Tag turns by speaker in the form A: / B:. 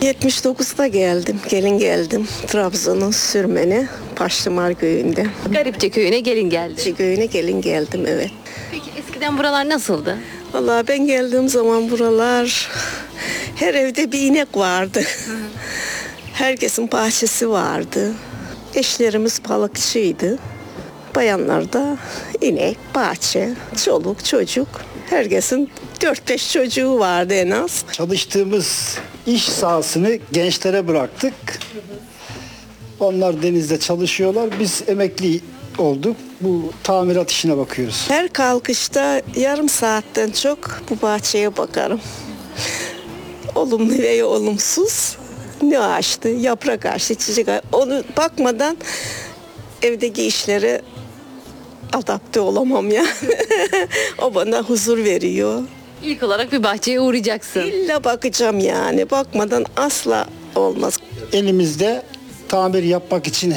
A: 79'da geldim, gelin geldim. Trabzon'un Sürmeni, Paşlımar köyünde.
B: Garipçe köyüne gelin geldi.
A: Köyüne gelin geldim, evet.
B: Peki eskiden buralar nasıldı?
A: Vallahi ben geldiğim zaman buralar, her evde bir inek vardı. Herkesin bahçesi vardı. Eşlerimiz balıkçıydı. Bayanlar da inek, bahçe, çoluk, çocuk. Herkesin 4-5 çocuğu vardı en az.
C: Çalıştığımız iş sahasını gençlere bıraktık. Onlar denizde çalışıyorlar. Biz emekli olduk. Bu tamirat işine bakıyoruz.
A: Her kalkışta yarım saatten çok bu bahçeye bakarım. Olumlu veya olumsuz ne açtı, yaprak açtı, çiçek açtı. Onu bakmadan evdeki işlere adapte olamam yani. O bana huzur veriyor.
B: İlk olarak bir bahçeye uğrayacaksın.
A: İlla bakacağım yani. Bakmadan asla olmaz.
C: Elimizde tamir yapmak için